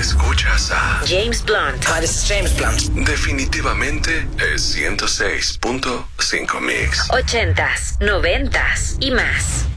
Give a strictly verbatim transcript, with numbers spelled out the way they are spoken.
Escuchas a James Blunt. Hi, this is James Blunt. Definitivamente es ciento seis punto cinco Mix. Ochentas, noventas y más.